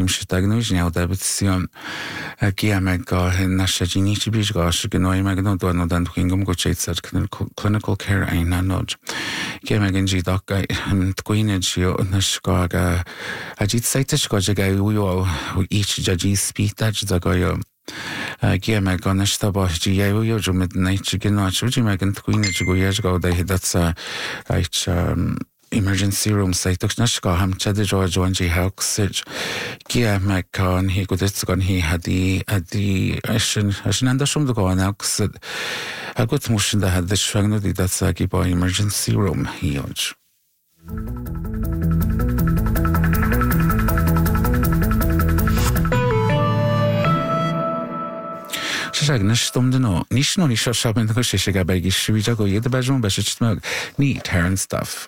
tím se tak nužně, ale bětsion giame go na šedžíní či bíž go, že gnoj me gno do no dan twingum go chase clinical care ein na nod. Giame genji doka tquine gio na shkaga a jit saitish go jaga uyo each jaji speak that zagoyo. Giame go na staba ji uyo jo midnight gno chuji me gan tquine go years go they that's emergency room site na ska ham chade jo John G Hawks Gia Macon he go this gon he had the ashin anda shum do go Hawks a gut mushin da had the shwagno di that sagi by emergency room hioj Shag na stumde no nish no nish shopping go shiga bagi shwija go yed bajum bashitmag ni Terran stuff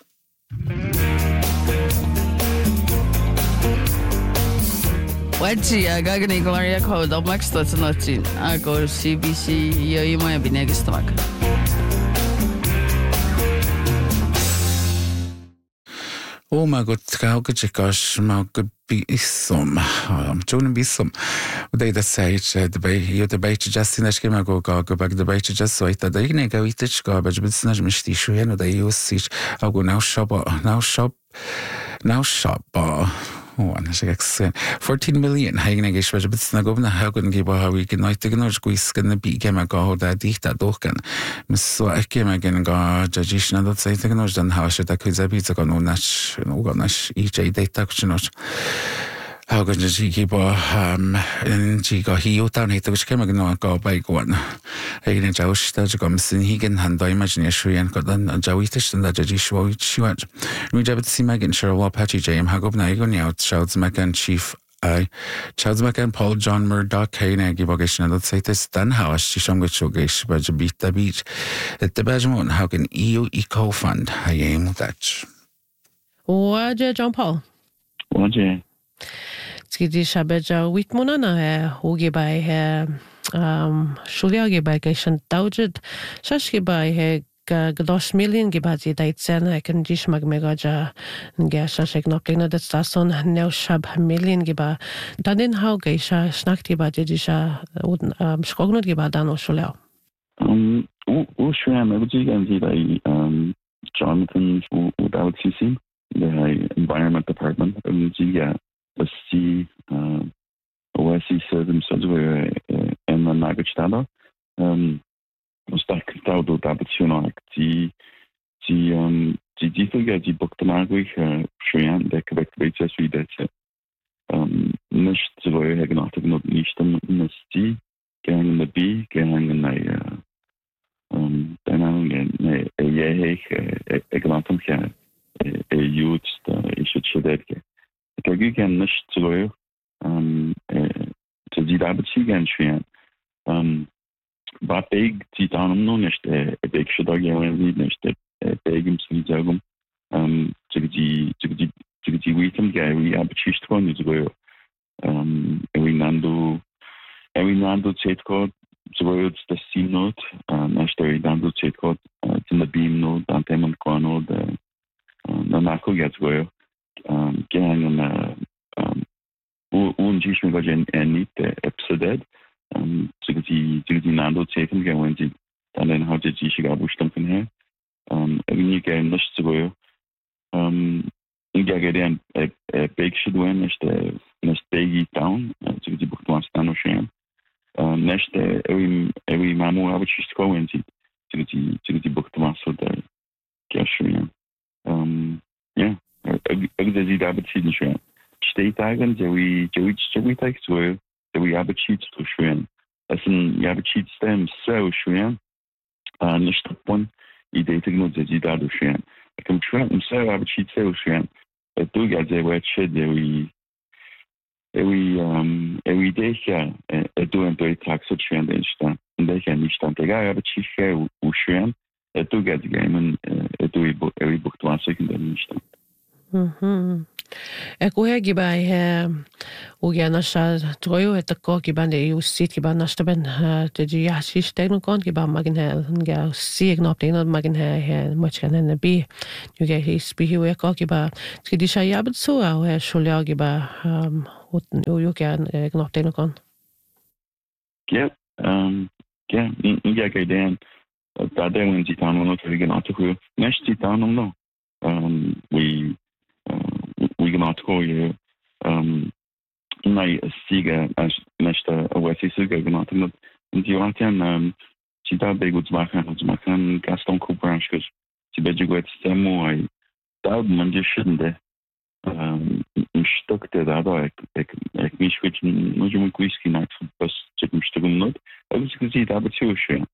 Wachi agagni gloria code of max that's not in I go CBC you might be next stomach. Oh my god, gosh, my good be some. I'm joining be some. They decide the bay, you debate just in a schema go back the bay just so that they go eat it garbage, but it's not misty shoe and they use sich. I'll go now shop. Oh, and I say 14 million hanging against but it's not going to help and give how we can not take no squeeze can the big game go that dicta doken. Miss so I came again go judge not say take no than how should I could be to go no nash each data how could you keep and she got he down here which came again go by one. Again, Josh, that's come sin he can hand imagination and got then a Jawitish and that judge show she went. We just see Megan Sherlock Patchy Jam Hagop Nagon out, Charles McCann Chief. Charles McCann Paul John Murdoch Kane Gibogation and say this then how she shong with Shogish by beat the beach. At the Bajamon, how can EU Eco Fund? I aim that. What, John Paul? What, Skidi Shabeja Witmonana, Hogi by Shuliagi by Cation Doujid, Shashki by Gdosh million Gibati Daitsen, I can dish Magmegaja Gasha Knocking that Sasson, Nel Shab million Giba. Danin how Geisha Snakti Badisha Skogno Gibadano Shuleo. Ushram, I would say, Jonathan without CC, the Environment Department, the C. OSC themselves were in the Nagachtada. Stark Taudo Dabationak, the Figure, the Boktanagui, Shrian, the Quebec Bates, we did Nish, the lawyer had not Nishtam, Nisty, gang the B, gang in a Yehek, a Glantum here, a youth, issue Shedeke. Again, Nish, the lawyer. To die daarbij gaan schrijven. Wat ik zie dan nog niet. Ik zou daar gewoon niet. Ik hem zien zeggen. Die weten gaan we hebben chist gewoon niet zo. We nando zet code. Zo het de sim note. Naast we nando zet code. In de beam note. Dan temen kwano de. Dan ako gaat zo. Gaan un jish me gajen niet episode die nando zeven gaan die dan en how did jish ga bustam kan he en je gaan niet zo ik ga gaan big should win is de big town die boekt was dan nog zijn next every mamu have just go en die boekt was zo de cash ja ik die daar bezien zijn State Island, we take so we have a cheat to Shrian. As in, you have a cheat stem, so Shrian, and the stop one, you date no Zida to Shrian. I can try and so have a cheat so Shrian. I do get the wet shed every day here, I do and do tax at Shrian, and they can each time. I have a cheat here, Shrian. I do get the game and I do every book to one second and each time. Kuhe giba ugia nasha troyo etako giba ne usit giba nashtaben de ya sistem kon giba magin nga sieg no update magin much kan en bi you get his bi hu eko giba skidi sha yabet so a shulya giba you can update kon. Yeah, inga dan da when ti tanu no to get to next ti tanu no we can not go you my siga nesta awasi suga genannt und die waren ci da be gut machen Gaston Cooperanschus ci beje gut stemo ai da man je schinde im Stock der da ek mich switch nur so mit whisky night was chip im Stück not aber sie gesehen aber zu schön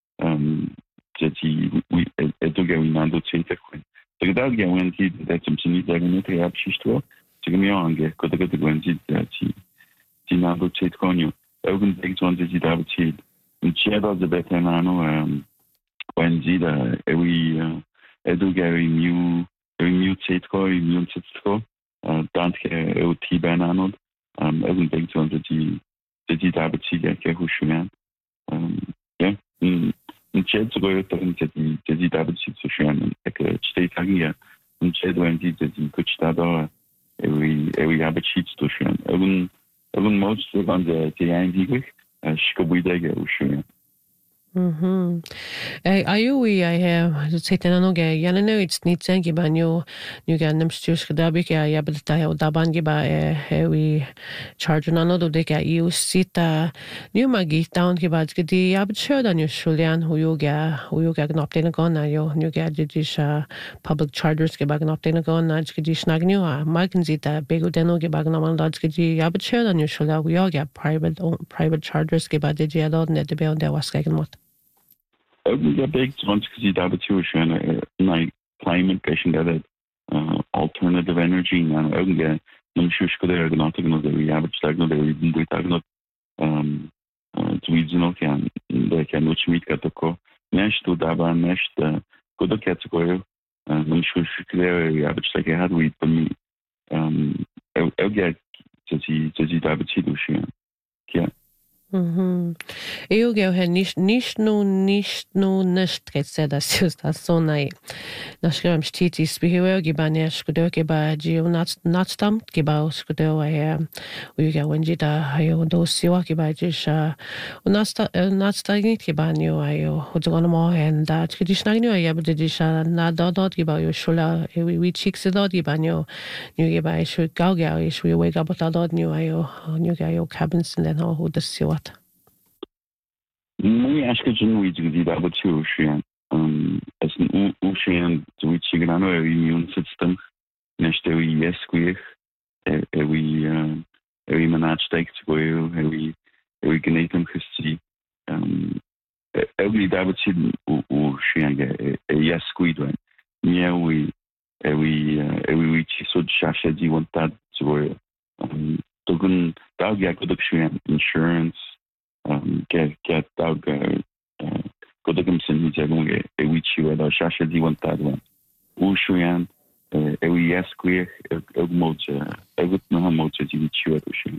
die we do go in ando center da ga when ti da zum ni da ne te abschisto ci mi anche cosa che ti ci nando center conio irgend denkt so die da ci in c'era da bete nano when sie da do go in new center danke ti banano irgend denkt so die da ci che huschmen ja in c'è sogar die da ci so schön che steht hier in c'è wenn die gut da every habit sheets to schön irgend most von der eigentlich schkobide ge schön Ayui I have taken no ge yanano it's neat thank you banyo you gan them stus kadabi ke ya belta ya daban ge ba we charge no do de ke you sita new magi down ke ba ge di ya bchod an shulian hu yo ga gnopte na gon na yo new ga jisha public chargers ke ba gnopte na gon na ge di snagnu magen zita bego deno ge ba gnoman da ge di ya bchod an shula we yo ga private chargers ke ba de ya do net de be on der was gegen mot the big ones because you'd have a tuition like climate patient that alternative energy and I get I'm sure there are not going to be average stagnant there even with stagnant regional can they can which meet at the co next to daba next good category I'm sure there average like I had with me I'll get to see daba tuition yeah Eu ge he nicht no nestret se da so nai. Na skram stiti spihuel ge ba ne skudo ge ba ji natstam ge ba skudo u ge wenji da hayo do siwa ge ba ji sha natsta ge ba ni ayo hodzon mo hen da ge di snagni ya be di sha na dot ge ba yo shula we chicks dot ge ba ni ge ba shu gao ge shu we ga ba dot ni ayo ni ge ayo cabins and then ho the siwa Muy acho que não é de dar para o oceano. Assim, o oceano do Chigano é o immune system. Neste é o ISQIR, é o imunatsteig te goeio, é o genetum gesti. É o dar para o oceano é ISQIR. Nie é o ichiso de chacha de vontade te goeio. Togun dog ya good insurance. Get dog godagam sin ni jagung e wichi wa da shasha di wanta dwan u shuyan e wi yasquir e moja e gut no moja di wichi wa shuyan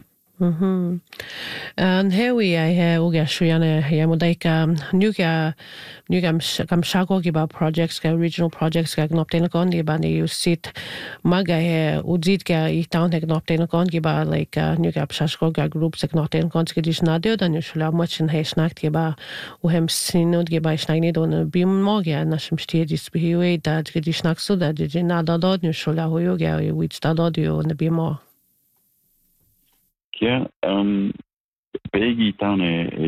And here we I uga shuyane ya modaika nuga kam shago giba projects ka regional projects ka gnoptena kon giba ne you sit maga he udit ka I town he gnoptena kon giba like nuga shashko ka groups ka gnoptena kon skedish na de dan shula much in he snakt giba u hem sinod giba snagni don bim moga na shim stedis biwe da skedish nakso da de na da dod nu shula ho yoga which da dod yo na bimo Yeah, big town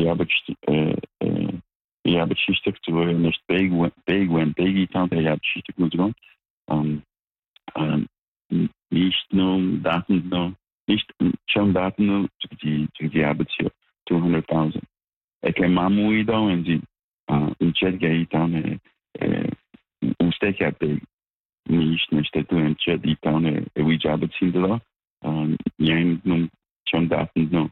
Jabetschichtig zu worden, nicht big when big town Jabetschichtig muss gehen. Nicht nur Daten noch, nicht schon Daten noch die Jabetschichtig 200,000. Ich kann Mamu wieder wenn sie in Chat geht town Stech hat nicht du in Chat die town wie Jabetschichtig da. Yen nun schon Daten no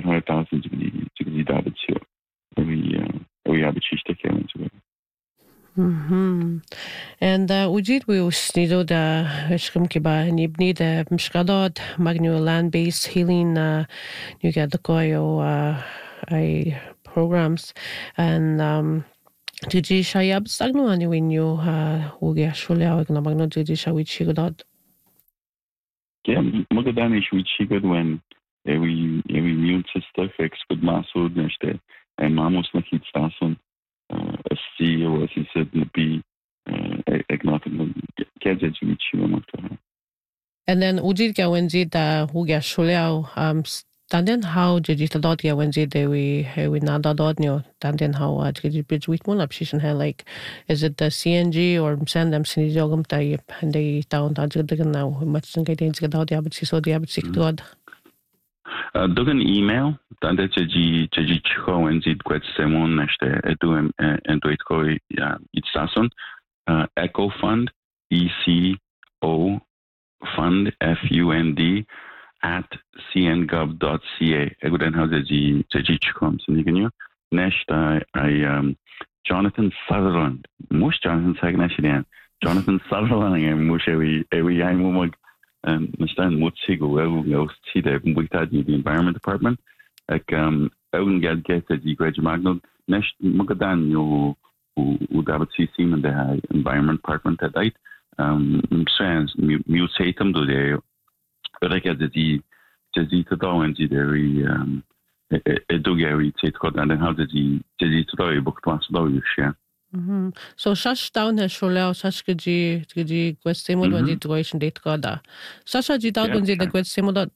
500,000 to the David show. We have a chichte kennen to And ujid we usnido da shkum kiba nibni da mshkadod magnu land-based healing you get the koyo I programs and Digi shayab stagno ani winyo uge shulya na magno digi shawi chigodod. Yeah, Magadani is good when every immune system fix good muscle neste and mamos na kit stason a C or as he said na be egnotin gadget which you want to. And then ujid ka wenji da uge shulya then how did you thought ya when we not dot nyo then how did you bridge with one option here like is it the CNG or send them sini jogum type and they down now much than getting to get out the habit so the habit sick god dog an email dan dat je chiko en zit kwet semon neste edu en do it ko it stason echo fund ECO fund FUND at cngov.ca. Ik ben how the comes and you can next I Jonathan Sutherland. Most Jonathan Sagnachian. Jonathan Sutherland and most every young woman and understand what sigo well see the with that the environment department. Like own get the graduate magno next Magadan you who David C. Seaman the environment department that night. Strands mutate them do they like at the to do and the dogary take code and then how did he to do book once do share. So such down has shulao such gji question when the duration date goda. Such a down when the question dot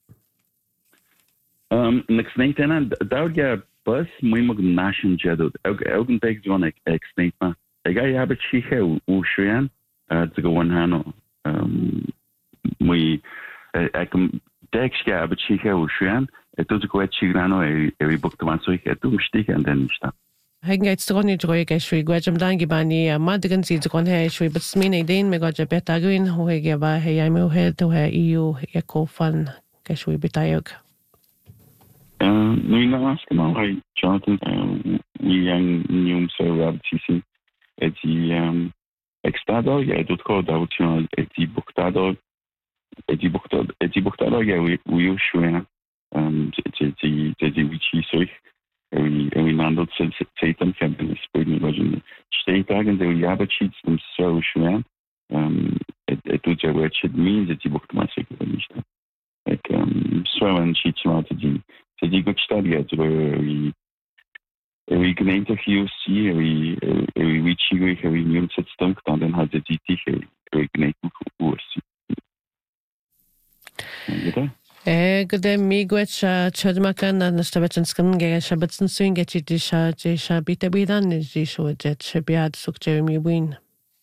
next night and that get bus mimog nation jedod elgen takes one exnate ma I have a chihe ushian to go one hano we I can text ja aber chiche ushian doet ik wat chigano every book to one so ik het stick and then stop Hegen jetzt dran nicht ruhig schwi gwajam dangi bani madgen si dran he schwi besmine den me gwaja betagwin ho he ba he I mo he to he EU eco fund ke schwi betayog nu na ask mal hey Jonathan we young new so RTC it's the extado ja doet ko da utio eti boktado ja we ushwe die wichi so we mandelt Satan feminist springen wajen steetagen de ja bechiets dem so ushwe it doet ja wat it means that die bokt maar zeker niet like so en cheats maar die goed study at we can interview see we wichi we new system dan had die we can oorsi Gde mi gwech chadmakan na stabachan skan ge shabatsan swing ge disha jesha bita bidan ji sho jet shabiad suk Jeremy win.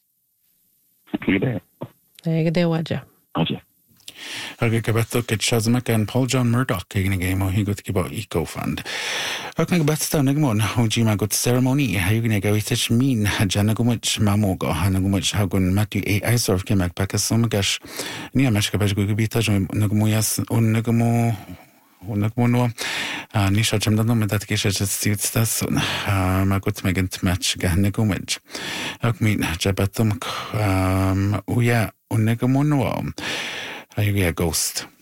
Gde waja. Waja. Aga gabeto ke chazmak and Paul John Murdoch kegin game o higot kiba eco fund. Aga gabetsta nagmon ho jima got ceremony hayugine gawitich min jana gumach mamoga hanagumach hagun Matthew A. Isorf kemak pakasomagash ni amashka bajgu gibita nagmuyas nagmo no nisha jamdano medat kesha stas magut megent match gahnagumach akmin jabatum uya unagamono ayuga ghost